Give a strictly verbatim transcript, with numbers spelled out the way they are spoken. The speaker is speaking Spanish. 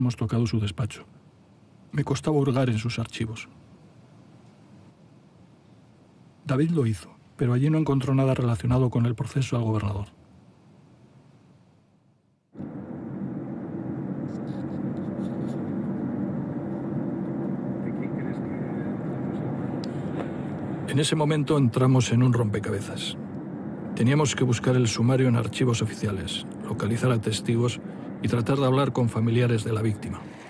Hemos tocado su despacho. Me costaba hurgar en sus archivos. David lo hizo, pero allí no encontró nada relacionado con el proceso al gobernador. En ese momento entramos en un rompecabezas. Teníamos que buscar el sumario en archivos oficiales, localizar a testigos y tratar de hablar con familiares de la víctima.